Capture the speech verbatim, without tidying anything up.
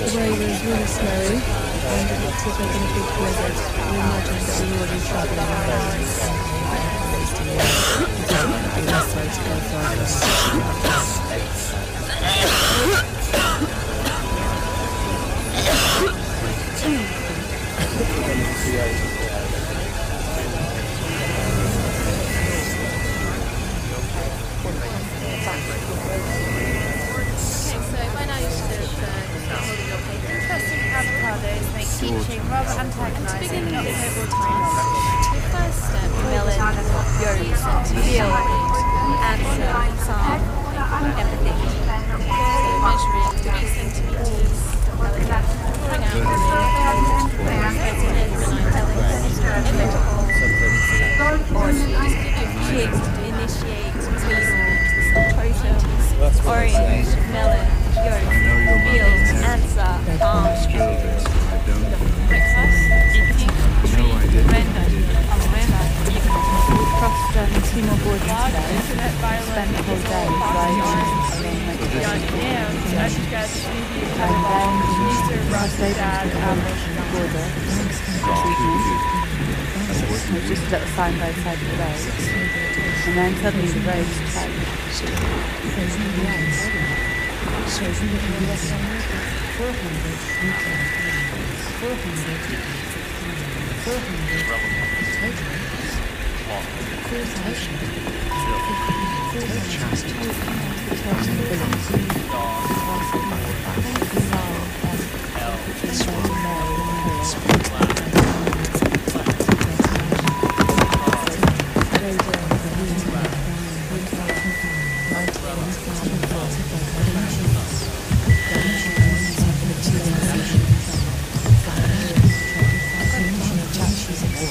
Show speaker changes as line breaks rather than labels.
way was really snowy, and it looks like in a big blizzard. We imagine that we will be travelling in the rain and wasting away. We don't want to be necessary to go
avocados make teaching rather antagonising not table time. The first step, melon, yolks, veal, answer, psalm, empathy. So measuring three centimetres, pouring out the milk, or to just give your kids to initiate measles, orange, melon, yolk, veal, answer, almond. Breakfast, evening, tree, render, umbrella, evening.
We've crossed um, two more borders today. Spent the whole day riding along the
Yeah, I just got to
and then crossed over to the Croatian border this evening. We've just got the sign by the side of the road. And then suddenly the road's closed. four hundred meters. four hundred. four hundred. Total. Total. Total. Total.